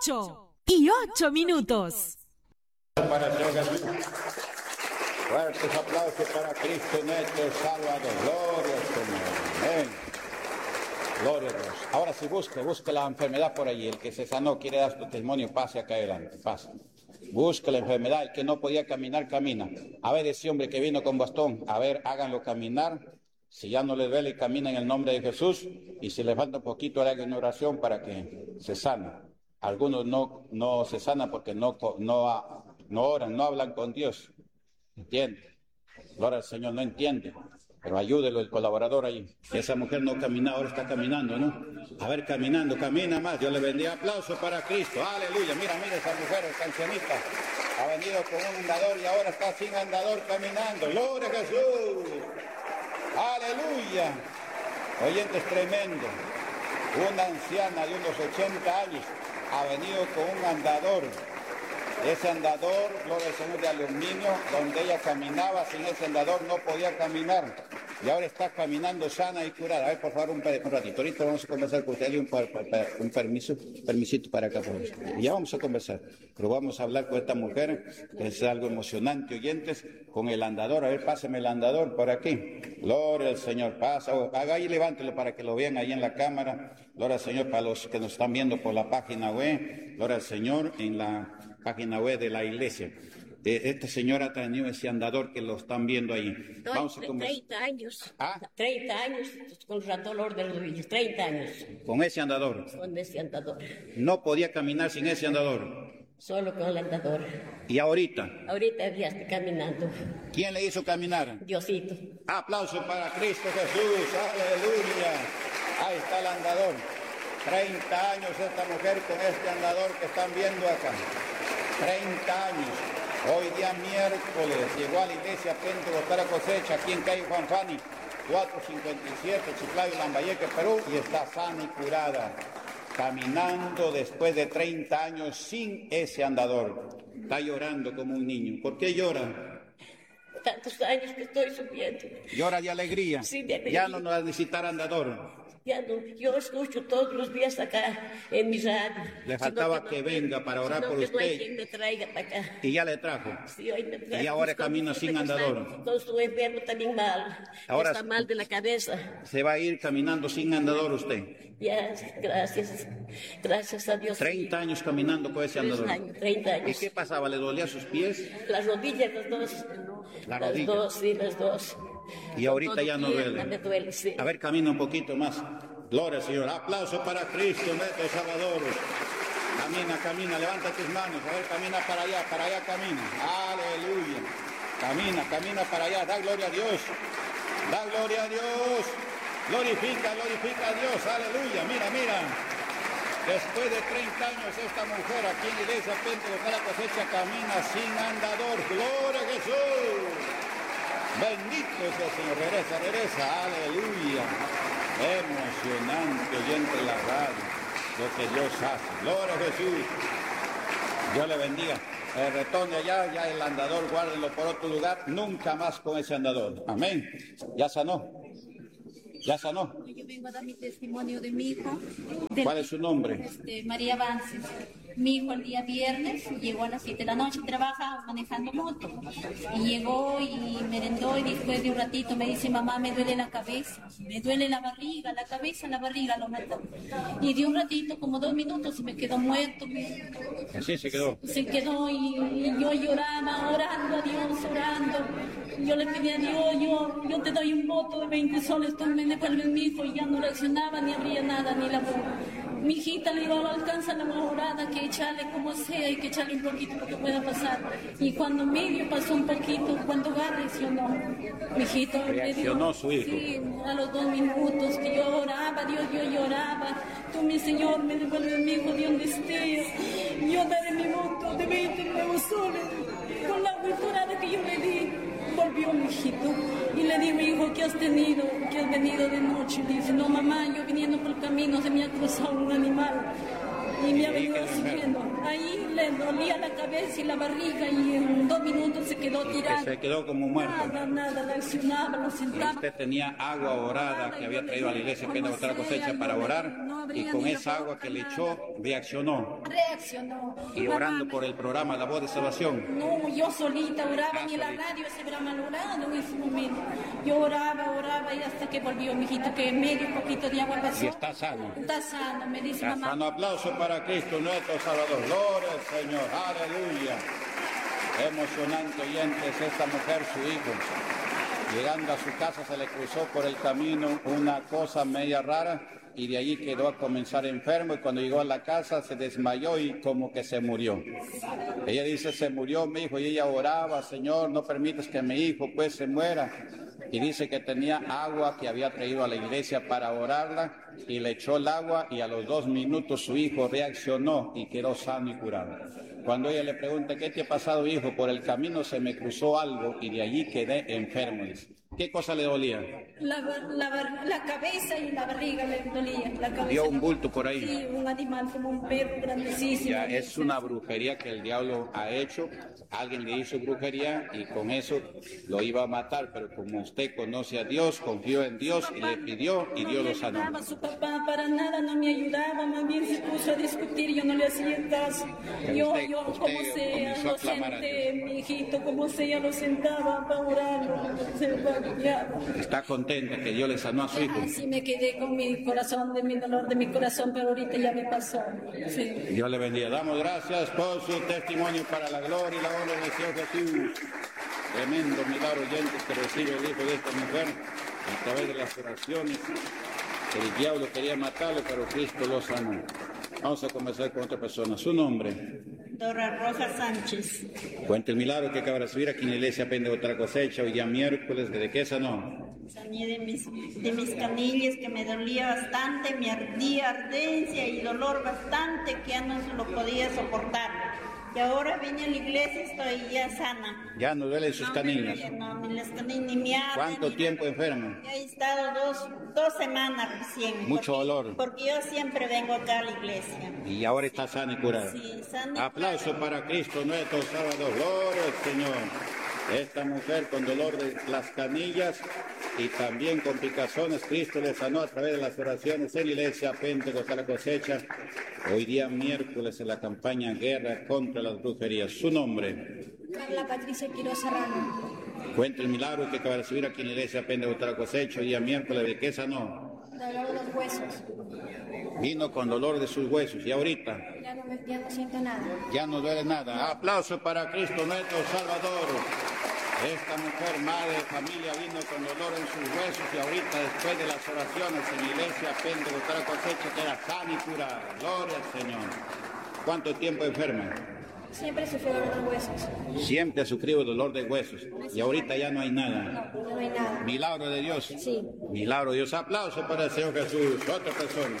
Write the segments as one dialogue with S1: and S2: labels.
S1: 8:08.
S2: Para el Señor Jesús. Fuertes aplausos para Cristo nuestro Salvador. Gloria al Señor. Amén. Gloria a Dios. Ahora sí, busque la enfermedad por allí. El que se sanó quiere dar su testimonio, pase acá adelante. Pase. Busque la enfermedad. El que no podía caminar, camina. A ver, ese hombre que vino con bastón, a ver, háganlo caminar. Si ya no les duele, camina en el nombre de Jesús. Y si les falta un poquito, hagan una oración para que se sane. Algunos no se sanan porque no oran, no hablan con Dios. ¿Entiende? Gloria al Señor, no entiende. Pero ayúdelo el colaborador ahí. Esa mujer no caminaba, ahora está caminando, ¿no? A ver, caminando, camina más. Dios le bendiga. Aplauso para Cristo. Aleluya. Mira esa mujer, esta ancianita. Ha venido con un andador y ahora está sin andador caminando. Gloria a Jesús. Aleluya. Oyentes, tremendo. Una anciana de unos 80 años ha venido con un andador. Ese andador, gloria al Señor, de aluminio, donde ella caminaba, sin ese andador no podía caminar. Y ahora está caminando sana y curada. A ver, por favor, un ratito. Ahorita vamos a conversar con usted. Un permisito para acá. Por favor. Ya vamos a conversar. Pero vamos a hablar con esta mujer, que es algo emocionante, oyentes, con el andador. A ver, páseme el andador por aquí. Gloria al Señor. Pasa, haga ahí, levántelo para que lo vean ahí en la cámara. Gloria al Señor, para los que nos están viendo por la página web. Gloria al Señor, en la página web de la iglesia. Esta señora ha tenido ese andador que lo están viendo ahí. Vamos a
S3: 30 años.
S2: ¿Ah?
S3: 30 años con dolor de rodillas. 30 años.
S2: Con ese andador.
S3: Con ese andador.
S2: No podía caminar sin ese andador.
S3: Solo con el andador.
S2: ¿Y ahorita?
S3: Ahorita ya está caminando.
S2: ¿Quién le hizo caminar?
S3: Diosito.
S2: Aplauso para Cristo Jesús. Aleluya. Ahí está el andador. 30 años esta mujer con este andador que están viendo acá. 30 años. Hoy día miércoles llegó a la iglesia Pentecostal Cosecha aquí en calle Juan Fani, 457, Chiclayo, Lambayeque, Perú, y está sana y curada, caminando después de 30 años sin ese andador. Está llorando como un niño. ¿Por qué llora?
S3: Tantos años que estoy sufriendo.
S2: Llora de alegría.
S3: Sí, de alegría.
S2: Ya no va a necesitar andador.
S3: Ya no, yo escucho todos los días acá en mi radio.
S2: Le faltaba que venga para orar por usted.
S3: No hay quien me traiga para acá.
S2: Y ya le trajo.
S3: Sí, hoy me trajo.
S2: Y ahora camina sin andador.
S3: Todo su enfermo también mal.
S2: Ahora
S3: está mal de la cabeza.
S2: Se va a ir caminando sin andador usted.
S3: Ya, gracias. Gracias a Dios.
S2: 30 años caminando con ese andador.
S3: 30 años.
S2: ¿Y qué pasaba? ¿Le dolía sus pies?
S3: Las rodillas, las dos.
S2: Las
S3: dos, sí, las dos.
S2: Y ahorita ya no duele.
S3: Me duele, sí.
S2: A ver, camina un poquito más. Gloria al Señor. Aplauso para Cristo, nuestro Salvador. Camina, levanta tus manos. A ver, camina para allá camina. Aleluya. Camina para allá. Da gloria a Dios. Da gloria a Dios. Glorifica a Dios. Aleluya. Mira. Después de 30 años esta mujer aquí en la iglesia Pentecostal Cosecha camina sin andador. Gloria a Jesús. Bendito sea el Señor. Regresa. Aleluya. Emocionante oyente en la radio lo que Dios hace. Gloria a Jesús. Dios le bendiga. Retorne allá, ya el andador, guárdenlo por otro lugar, nunca más con ese andador. Amén. Ya sanó.
S4: Yo vengo a dar mi testimonio de mi hijo.
S2: ¿Cuál es su nombre?
S4: María Vances. Mi hijo el día viernes llegó a las 7 de la noche, trabaja manejando moto. Y llegó y merendó y después de un ratito me dice, mamá, me duele la cabeza, me duele la barriga, la barriga lo mató. Y de un ratito, como 2 minutos, se me quedó muerto.
S2: Así se quedó.
S4: Se quedó y yo lloraba, orando a Dios, orando. Yo le pedí a Dios, yo te doy un voto de 20 soles, tú me devuelves mi hijo, y ya no reaccionaba, ni abría nada, ni la boca. Mi hijita le digo, alcanza la mejorada, que echarle como sea y que echarle un poquito porque pueda pasar. Y cuando medio pasó un poquito, cuando reaccionó, mi hijito
S2: reaccionó su hijo.
S4: Sí, a los 2 minutos que yo oraba, Dios, yo lloraba. Tú, mi Señor, me devuelves mi hijo de donde esté. Yo daré mi voto de 20 nuevos soles con la autorada que yo le di. Volvió mi hijito y le digo, hijo, ¿qué has tenido? ¿Que has venido de noche? Y dice, no, mamá, yo viniendo por el camino se me ha cruzado un animal y me ha venido siguiendo. Ahí le le dolía la cabeza y la barriga y en 2 minutos se quedó tirado.
S2: Se quedó como muerto.
S4: Nada, reaccionaba, lo sentaba.
S2: Usted tenía agua orada que había traído a la iglesia Pentecostal a Cosecha para orar, y con esa agua que le echó reaccionó. Y orando por el programa La Voz de Salvación.
S4: No, yo solita oraba, ni la radio se hubiera malogrado en ese momento. Yo oraba y hasta que volvió mi hijito, que medio poquito de agua pasó.
S2: Y está sano.
S4: Está sano, me dice
S2: Está
S4: mamá.
S2: sano. Aplauso para Cristo nuestro Salvador. Gloria al Señor. Aleluya. Emocionante, oyentes, esta mujer, su hijo. Llegando a su casa se le cruzó por el camino una cosa media rara y de allí quedó a comenzar enfermo, y cuando llegó a la casa se desmayó y como que se murió. Ella dice, se murió mi hijo, y ella oraba, Señor, no permitas que mi hijo pues se muera. Y dice que tenía agua que había traído a la iglesia para orarla, y le echó el agua, y a los 2 minutos su hijo reaccionó y quedó sano y curado. Cuando ella le pregunta, ¿qué te ha pasado, hijo? Por el camino se me cruzó algo y de allí quedé enfermo. Dice. ¿Qué cosa le dolía?
S4: La cabeza y la barriga le dolía. La cabeza.
S2: ¿Vio un bulto por ahí?
S4: Sí, un animal como un perro grandísimo.
S2: Ya, es una brujería que el diablo ha hecho. Alguien le hizo brujería y con eso lo iba a matar, pero como usted conoce a Dios, confió en Dios y le pidió y Dios lo sanó.
S4: No, su papá para nada no me ayudaba, más bien se puso a discutir, yo no le hacía caso. Yo como sea, lo senté, mi hijito, como sea, lo sentaba para orarlo,
S2: ¿Está contenta que Dios le sanó a su hijo?
S4: Así me quedé con mi corazón, de mi dolor de mi corazón, pero ahorita ya me pasó. Sí.
S2: Dios le bendiga. Damos gracias por su testimonio para la gloria y la honra del Señor Jesús. Tremendo milagro, oyentes, que recibe el hijo de esta mujer a través de las oraciones. El diablo quería matarlo, pero Cristo lo sanó. Vamos a comenzar con otra persona. ¿Su nombre?
S1: Dora Rojas Sánchez.
S2: Cuenta el milagro que acaba de recibir aquí en la iglesia Pentecostal Cosecha, hoy día miércoles. ¿De qué sanó?
S1: Sané de mis canillas, que me dolía bastante, me ardía, ardencia y dolor bastante, que ya no se lo podía soportar. Y ahora vine a la iglesia, estoy ya sana.
S2: ¿Ya no duelen sus canillas?
S1: No, ni las canillas, ni me arden.
S2: ¿Cuánto tiempo enfermo?
S1: Ya he estado dos semanas recién.
S2: Mucho dolor.
S1: Porque yo siempre vengo acá a la iglesia.
S2: Y ahora está sana y curada.
S1: Sí, sana y
S2: Aplauso para Cristo nuestro Salvador. Gloria al Señor. Esta mujer con dolor de las canillas y también con picazones, Cristo le sanó a través de las oraciones en la iglesia Pentecostal Cosecha. Hoy día miércoles en la campaña Guerra contra las Brujerías. ¿Su nombre?
S4: Carla Patricia Quiroz Serrano.
S2: Cuenta el milagro que acaba de recibir aquí en la iglesia Pentecostal Cosecha. Hoy día miércoles, ¿de qué sanó?
S4: Dolor de los huesos.
S2: Vino con dolor de sus huesos. ¿Y ahorita?
S4: Ya no siento nada.
S2: Ya no duele nada. Aplauso para Cristo nuestro Salvador. Esta mujer, madre de familia, vino con dolor en sus huesos y ahorita, después de las oraciones en la iglesia Pentecostal Cosecha, queda sana y curada. Gloria al Señor. ¿Cuánto tiempo enferma?
S4: Siempre sufrió dolor de huesos.
S2: Siempre ha sufrido dolor de huesos y ahorita ya no hay nada.
S4: No, ya no hay nada.
S2: Milagro de Dios.
S4: Sí.
S2: Milagro de Dios. Aplauso para el Señor Jesús. Otra persona.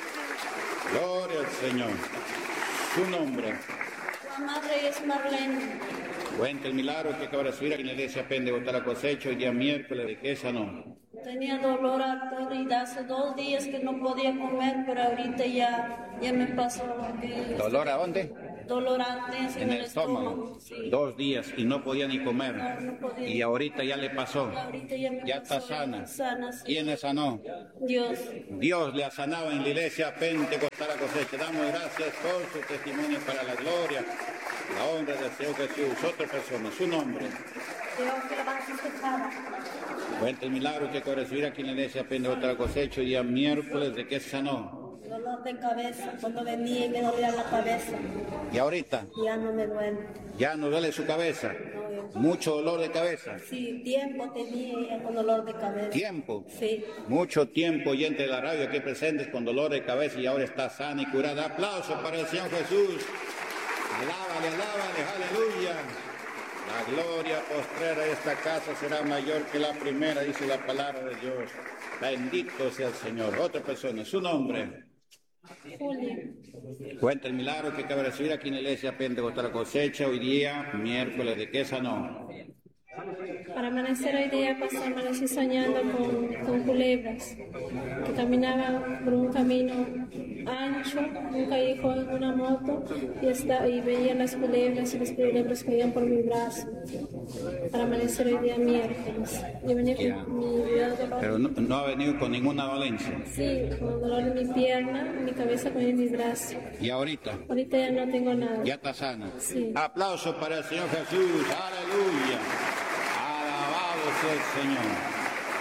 S2: Gloria al Señor. Su nombre.
S4: La madre es Marlene.
S2: Cuenta el milagro que acaba de recibir aquí en la iglesia Pentecostal Cosecha hoy día miércoles. ¿De qué sanó?
S4: Tenía dolor arterial hace 2 días que no podía comer, pero ahorita ya me pasó.
S2: ¿Dolor a dónde?
S4: Dolor arterial
S2: En el estómago.
S4: Sí.
S2: 2 días y no podía ni comer.
S4: No podía.
S2: Y ahorita ya le pasó.
S4: Ahorita ya me
S2: Ya
S4: pasó.
S2: está sana.
S4: Sana, sí.
S2: ¿Quién le sanó?
S4: Dios.
S2: Dios le ha sanado en la iglesia Pentecostal Cosecha. Damos gracias por su testimonio para la gloria, la honra del Señor Jesús. Otra persona, su nombre.
S4: Dios que la vas a escuchar.
S2: Cuenta el milagro que acaba de recibir aquí en la iglesia Pentecostal Cosecha hoy día miércoles. ¿De qué sanó?
S4: Dolor de cabeza. Cuando venía y me dolía la cabeza.
S2: ¿Y ahorita?
S4: Ya no me duele.
S2: ¿Ya no duele su cabeza? ¿Mucho dolor de cabeza?
S4: Sí, tiempo tenía con dolor de cabeza.
S2: ¿Tiempo?
S4: Sí.
S2: Mucho tiempo, oyente de la radio aquí presentes con dolor de cabeza y ahora está sana y curada. Aplauso para el Señor Jesús. Alábale, aleluya. La gloria postrera de esta casa será mayor que la primera, dice la palabra de Dios. Bendito sea el Señor. Otra persona, su nombre.
S4: Julia.
S2: Cuenta el milagro que acaba de recibir aquí en la iglesia Pentecostal Cosecha hoy día, miércoles. ¿De qué sanó?
S4: Para amanecer hoy día amanecí soñando con culebras que caminaban por un camino ancho, un callejón en una moto y veía las culebras y las culebras caían por mi brazo. Para amanecer el día miércoles. Yo venía con mi vida de dolor.
S2: Pero no ha venido con ninguna dolencia.
S4: Sí, con dolor en mi pierna, en mi cabeza, en mi brazo.
S2: ¿Y ahorita?
S4: Ahorita ya no tengo nada.
S2: ¿Ya está sana?
S4: Sí.
S2: Aplausos para el Señor Jesús. Aleluya. Alabado sea el Señor.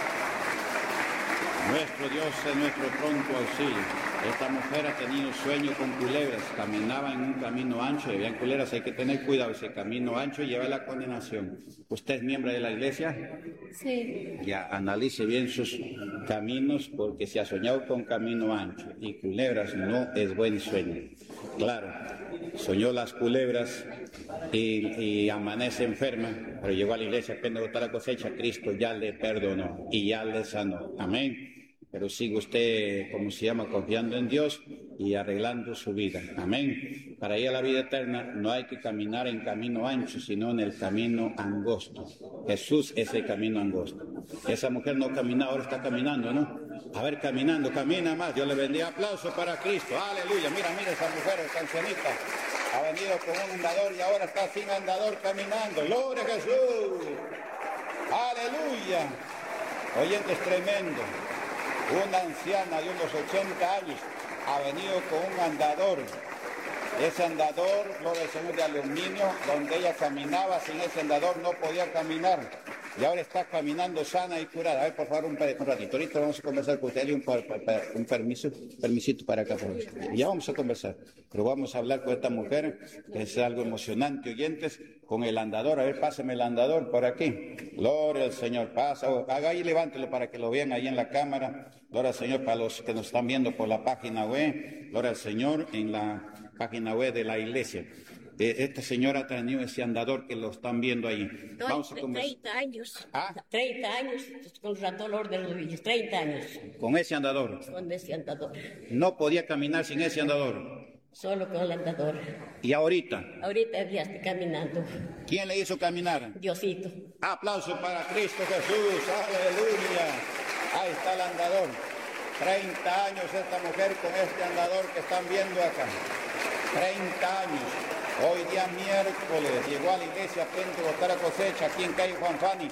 S2: Nuestro Dios es nuestro pronto auxilio. Esta mujer ha tenido sueño con culebras, caminaba en un camino ancho, y habían culebras, hay que tener cuidado, ese camino ancho lleva a la condenación. ¿Usted es miembro de la iglesia?
S4: Sí.
S2: Ya, analice bien sus caminos, porque si ha soñado con camino ancho y culebras, no es buen sueño. Claro, soñó las culebras y amanece enferma, pero llegó a la iglesia, apenas botó la cosecha, Cristo ya le perdonó y ya le sanó. Amén. Pero sigue usted, como se llama, confiando en Dios y arreglando su vida. Amén. Para ir a la vida eterna no hay que caminar en camino ancho, sino en el camino angosto. Jesús es el camino angosto. Esa mujer no caminaba, ahora está caminando, ¿no? A ver, caminando, camina más. Dios le bendiga. Aplauso para Cristo. Aleluya. Mira esa mujer, esa ancianita. Ha venido con un andador y ahora está sin andador caminando. ¡Gloria a Jesús! ¡Aleluya! Oyente, es tremendo. Una anciana de unos 80 años ha venido con un andador. Ese andador, gloria al Señor, de aluminio, donde ella caminaba, sin ese andador no podía caminar. Y ahora está caminando sana y curada. A ver, por favor, un ratito. Ahorita vamos a conversar con usted. Un permisito para acá. Por ya vamos a conversar. Pero vamos a hablar con esta mujer, que es algo emocionante, oyentes, con el andador. A ver, páseme el andador por aquí. Gloria al Señor. Pasa. Haga ahí, levántelo para que lo vean ahí en la cámara. Gloria al Señor para los que nos están viendo por la página web. Gloria al Señor en la página web de la iglesia. Esta señora ha tenido ese andador que lo están viendo ahí.
S3: Vamos a 30 años.
S2: ¿Ah?
S3: 30 años con dolor de rodillas. 30 años.
S2: ¿Con ese andador?
S3: Con ese andador.
S2: No podía caminar sin ese andador.
S3: Solo con el andador.
S2: ¿Y ahorita?
S3: Ahorita ya estoy caminando.
S2: ¿Quién le hizo caminar?
S3: Diosito.
S2: Aplauso para Cristo Jesús. Aleluya. Ahí está el andador. 30 años esta mujer con este andador que están viendo acá. 30 años. Hoy día miércoles llegó a la iglesia Pentecostal Cosecha aquí en calle Juan Fani,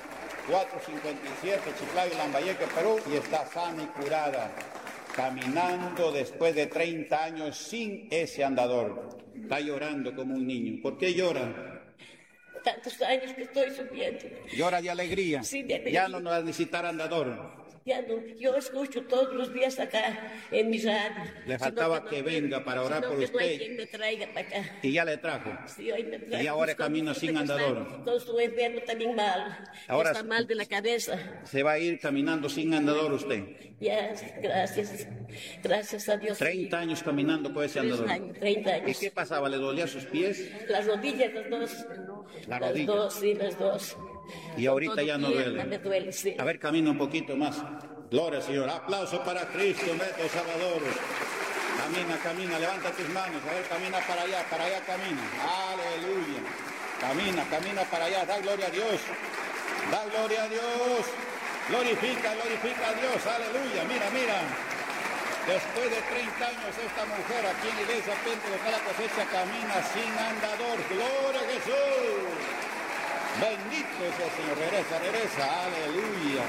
S2: 457, Chiclayo, Lambayeque, Perú, y está sana y curada, caminando después de 30 años sin ese andador. Está llorando como un niño. ¿Por qué llora?
S3: Tantos años que estoy sufriendo.
S2: Llora de alegría.
S3: Sí, de alegría.
S2: Ya no va a necesitar andador.
S3: Ya no, yo escucho todos los días acá en mi radio.
S2: Le faltaba que venga para orar por usted.
S3: No hay quien me traiga para acá.
S2: Y ya le trajo.
S3: Sí, hoy me trajo.
S2: Y ahora camina sin andador.
S3: Con su enfermo también mal.
S2: Ahora
S3: está mal de la cabeza.
S2: Se va a ir caminando sin andador usted.
S3: Ya, gracias. Gracias a Dios.
S2: 30 años caminando con ese andador.
S3: 30 años.
S2: ¿Y qué pasaba? ¿Le dolía sus pies?
S3: Las rodillas, las dos.
S2: Las
S3: dos, sí, las dos.
S2: Y ahorita ya no duele.
S3: Me duele, sí.
S2: A ver, camina un poquito más. Gloria al Señor. Aplauso para Cristo, nuestro Salvador. Camina, levanta tus manos. A ver, camina para allá camina. Aleluya. Camina para allá. Da gloria a Dios. Da gloria a Dios. Glorifica a Dios. Aleluya. Mira. Después de 30 años esta mujer aquí en la iglesia Pentecostal La Cosecha camina sin andador. Gloria a Jesús. Bendito sea el Señor. Regresa. Aleluya.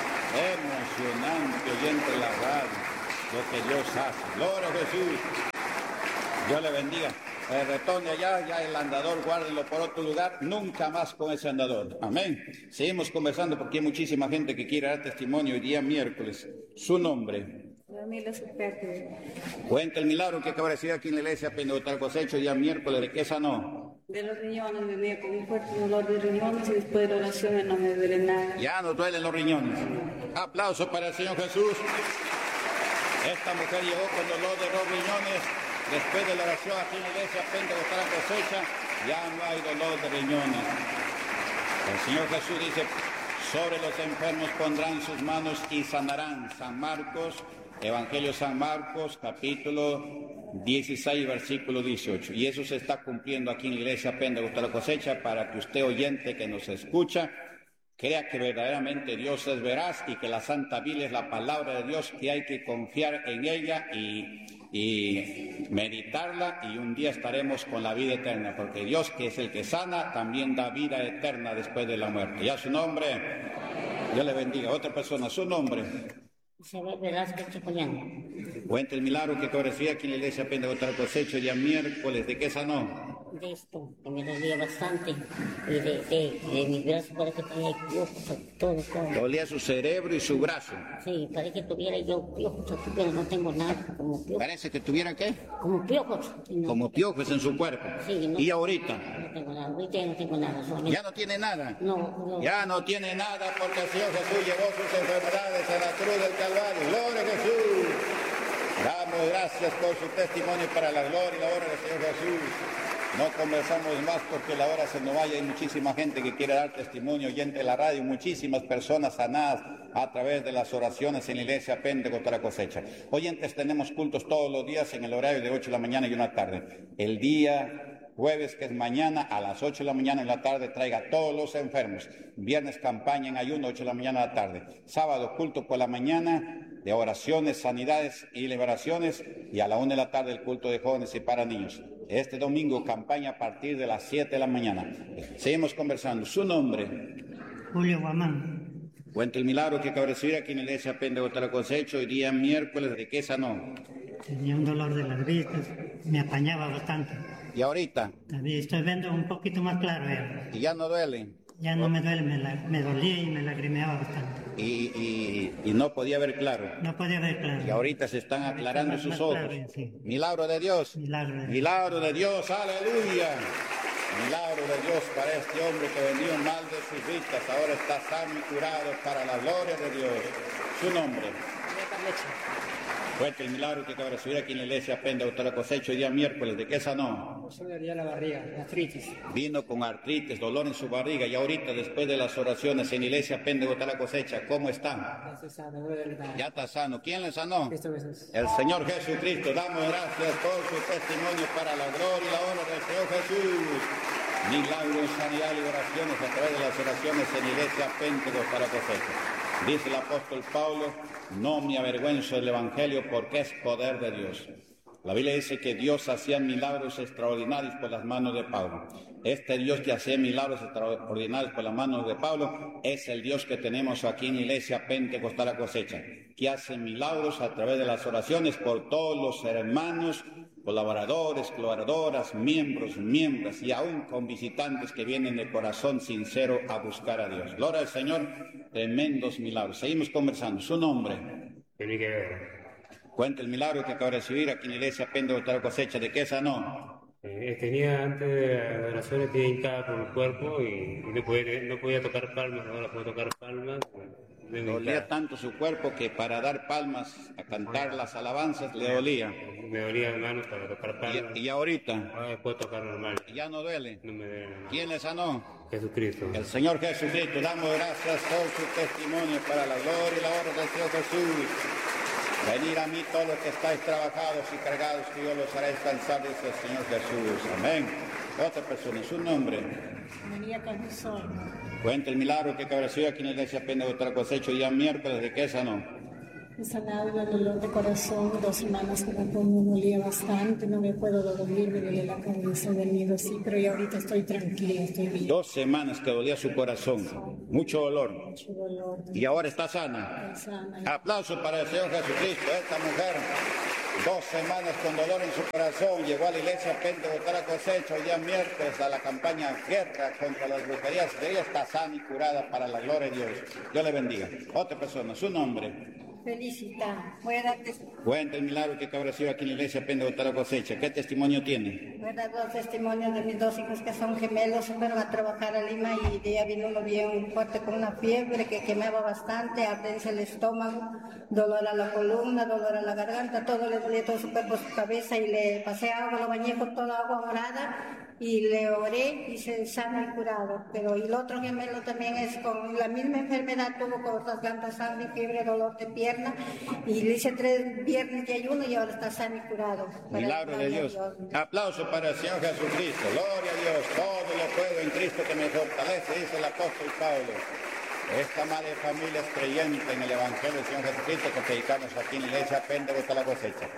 S2: Emocionante oyente la radio, lo que Dios hace. Gloria a Jesús. Dios le bendiga. Retorne allá, ya el andador, guárdenlo por otro lugar, nunca más con ese andador. Amén. Seguimos conversando porque hay muchísima gente que quiere dar testimonio hoy día miércoles. Su nombre. Cuenta el milagro que acaba de decir aquí en la iglesia Pentecostal Cosecha, día miércoles, ¿de qué sanó?
S5: De los riñones, me venía con un fuerte dolor de riñones y después de la oración no me duele nada.
S2: Ya no duelen los riñones. Aplauso para el Señor Jesús. Esta mujer llegó con dolor de los riñones. Después de la oración aquí en la iglesia Pentecostal Cosecha, ya no hay dolor de riñones. El Señor Jesús dice, sobre los enfermos pondrán sus manos y sanarán. San Marcos, Evangelio San Marcos, capítulo 16, versículo 18. Y eso se está cumpliendo aquí en la iglesia Pentecostal Cosecha para que usted, oyente que nos escucha, crea que verdaderamente Dios es veraz y que la Santa Biblia es la palabra de Dios, que hay que confiar en ella y y meditarla, y un día estaremos con la vida eterna, porque Dios, que es el que sana, también da vida eterna después de la muerte. Ya su nombre, Dios le bendiga. Otra persona, su nombre.
S3: Isabel Velázquez Chapoyán.
S2: Cuenta el milagro que recibí aquí en la iglesia Pentecostal Cosecho, día miércoles. ¿De qué sanó?
S3: De esto, que me dolía bastante, y de mi brazo parece que tenía piojos, todo.
S2: Dolía su cerebro y su brazo.
S3: Sí, parece que tuviera yo piojos aquí, pero no tengo nada, como piojos.
S2: ¿Parece que tuviera qué?
S3: Como piojos. No,
S2: Como piojos en su cuerpo.
S3: Sí, no,
S2: ¿Y ahorita?
S3: No tengo nada, ahorita ya no tengo nada. Solamente...
S2: ¿Ya no tiene nada?
S3: No.
S2: Ya no tiene nada, porque el Señor Jesús llevó sus enfermedades a la cruz del Calvario. ¡Gloria a Jesús! Damos gracias por su testimonio para la gloria y la honra del Señor Jesús. No conversamos más porque la hora se nos vaya. Hay muchísima gente que quiere dar testimonio, oyente de la radio, muchísimas personas sanadas a través de las oraciones en la iglesia Pentecostal Cosecha. Oyentes, tenemos cultos todos los días en el horario de 8 de la mañana y 1 de la tarde. El día jueves, que es mañana, a las 8 de la mañana en la tarde, traiga a todos los enfermos. Viernes, campaña en ayuno, 8 de la mañana a la tarde. Sábado, culto por la mañana, de oraciones, sanidades y liberaciones, y a la 1 de la tarde el culto de jóvenes y para niños. Este domingo, campaña a partir de las 7 de la mañana. Seguimos conversando. ¿Su nombre?
S6: Julio Guamán.
S2: Cuenta el milagro que acaba de recibir aquí en la iglesia Pentecostal Cosecho, hoy día miércoles. ¿De qué sanó?
S6: Tenía un dolor de las vistas, me apañaba bastante.
S2: ¿Y ahorita?
S6: También estoy viendo un poquito más claro.
S2: ¿Y ya no duele?
S6: Ya no me duele, me dolía y me lagrimeaba bastante.
S2: Y no podía ver claro.
S6: No podía ver claro.
S2: Y ahorita se están aclarando sus ojos.
S6: Claro, sí.
S2: Milagro de Dios.
S6: Milagro
S2: de Dios, aleluya. Milagro de Dios para este hombre que venía un mal de sus vistas. Ahora está sano y curado para la gloria de Dios. Su nombre. Cuenta el milagro que acaba de recibir aquí en la iglesia Pentecostal Cosecho, día miércoles. ¿De qué sanó?
S7: Se me dolía la barriga, artritis.
S2: Vino con artritis, dolor en su barriga, y ahorita, después de las oraciones en la iglesia Pentecostal Cosecha, ¿cómo está?
S7: Ya está sano, no me duele nada.
S2: Ya está sano. ¿Quién le sanó?
S7: Cristo Jesús.
S2: El Señor Jesucristo. Damos gracias por su testimonio para la gloria y la honra del Señor Jesús. Milagros, sanidad y oraciones a través de las oraciones en la iglesia Pentecostal Cosecha. Dice el apóstol Pablo: no me avergüenzo del Evangelio, porque es poder de Dios. La Biblia dice que Dios hacía milagros extraordinarios por las manos de Pablo. Este Dios que hacía milagros extraordinarios por las manos de Pablo es el Dios que tenemos aquí en la iglesia Pentecostal Cosecha, que hace milagros a través de las oraciones por todos los hermanos, colaboradores, colaboradoras, miembros y aún con visitantes que vienen de corazón sincero a buscar a Dios. Gloria al Señor, tremendos milagros. Seguimos conversando. ¿Su nombre?
S8: Enrique Guerra.
S2: Cuenta el milagro que acaba de recibir aquí en la iglesia Pentecostal Cosecha. ¿De qué sanó?
S8: Tenía, antes de la oración, tenía hincada por el cuerpo y no podía tocar palmas. Ahora puedo tocar palmas.
S2: Dolía tanto su cuerpo que para dar palmas, a cantar las alabanzas, le dolía.
S8: Me dolía las manos para tocar palmas.
S2: ¿Y ahorita?
S8: Ahora puedo tocar normal.
S2: ¿Ya no duele?
S8: No me duele.
S2: ¿Quién le sanó?
S8: Jesucristo.
S2: El Señor Jesucristo. Damos gracias por su testimonio para la gloria y la honra del Señor Jesús. Venid a mí todos los que estáis trabajados y cargados, que yo los haré descansar, dice el Señor Jesús. Amén. Otra persona, su nombre.
S4: María Carrizón.
S2: Cuenta el milagro que acaba de recibir aquí en la iglesia Pentecostal Cosecho, día miércoles. ¿De qué sanó?
S4: He sanado el dolor de corazón, 2 semanas que me dolía bastante, no me puedo dormir, me duele la cabeza, he venido así, pero ya ahorita estoy tranquila, estoy bien.
S2: 2 semanas que dolía su corazón, mucho dolor.
S4: Mucho dolor.
S2: Y ahora está sana.
S4: Estoy sana.
S2: Aplausos para el Señor Jesucristo. Esta mujer, 2 semanas con dolor en su corazón, llegó a la iglesia Pentecostal Cosecha, hoy día miércoles, a la campaña Guerra contra las brujerías. Ella está sana y curada para la gloria de Dios. Dios le bendiga. Otra persona, su nombre.
S1: Felicita. Voy a dar testimonio.
S2: Cuenta el milagro que acaba de recibir aquí en la iglesia Pentecostal Cosecha. ¿Qué testimonio tiene?
S1: Voy a dar 2 testimonios de mis 2 hijos que son gemelos. Fueron a trabajar a Lima y de allá vino uno bien fuerte con una fiebre que quemaba bastante, ardencia el estómago, dolor a la columna, dolor a la garganta, todo le dolía todo su cuerpo, su cabeza, y le pasé agua, lo bañé con toda agua morada y le oré y se sana y curado. Pero y el otro gemelo también es con la misma enfermedad, tuvo cortas, garganta, sangre, fiebre, dolor de pierna, y le hice 3 viernes de ayuno y ahora está sano y curado.
S2: Milagro de Dios. Aplauso para el Señor Jesucristo. Gloria a Dios. Todo lo puedo en Cristo que me fortalece, dice el apóstol Pablo. Esta madre familia es creyente en el Evangelio del Señor Jesucristo que predicamos aquí en la iglesia Pentecostal Cosecha.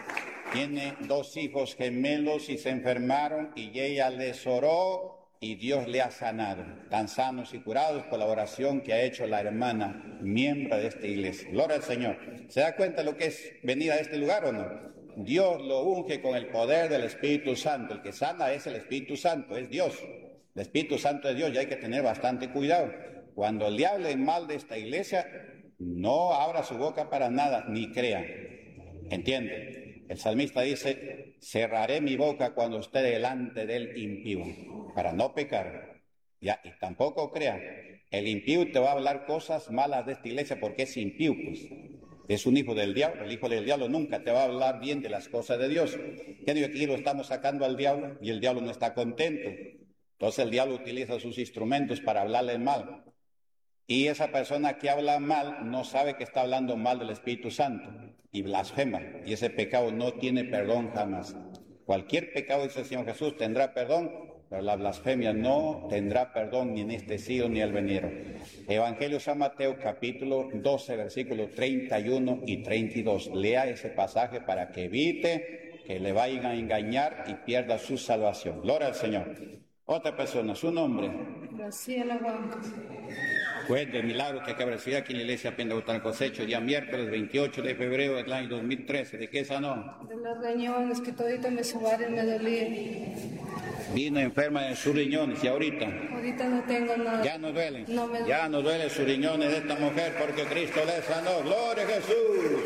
S2: Tiene 2 hijos gemelos y se enfermaron y ella les oró y Dios le ha sanado. Están sanos y curados por la oración que ha hecho la hermana, miembro de esta iglesia. Gloria al Señor. ¿Se da cuenta lo que es venir a este lugar o no? Dios lo unge con el poder del Espíritu Santo. El que sana es el Espíritu Santo, es Dios. El Espíritu Santo es Dios y hay que tener bastante cuidado. Cuando le hable mal de esta iglesia, no abra su boca para nada, ni crea. ¿Entiende? El salmista dice, cerraré mi boca cuando esté delante del impío, para no pecar. Ya, y tampoco crea. El impío te va a hablar cosas malas de esta iglesia porque es impío, pues. Es un hijo del diablo. El hijo del diablo nunca te va a hablar bien de las cosas de Dios. ¿Qué digo? Aquí lo estamos sacando al diablo y el diablo no está contento. Entonces el diablo utiliza sus instrumentos para hablarle mal. Y esa persona que habla mal no sabe que está hablando mal del Espíritu Santo y blasfema. Y ese pecado no tiene perdón jamás. Cualquier pecado, dice el Señor Jesús, tendrá perdón, pero la blasfemia no tendrá perdón ni en este siglo ni en el venidero. Evangelio San Mateo, capítulo 12, versículos 31 y 32. Lea ese pasaje para que evite que le vayan a engañar y pierda su salvación. Gloria al Señor. Otra persona, su nombre.
S5: Graciela Huanca.
S2: Juez de milagros que acaba de recibir aquí en la iglesia Pentecostal Cosecho, día miércoles 28 de febrero del año 2013. ¿De qué sanó?
S5: De los riñones, que todito me sobaron, me dolía.
S2: Vino enferma de sus riñones y ahorita
S5: No tengo nada.
S2: ya no duelen.
S5: No me duele.
S2: Ya no duelen sus riñones de esta mujer porque Cristo le sanó. ¡Gloria a Jesús!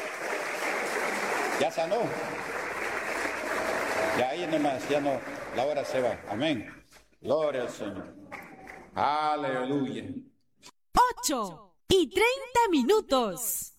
S2: Ya sanó. Ya ahí nomás, ya no, la hora se va. Amén. Gloria al Señor. Aleluya.
S9: 8:30.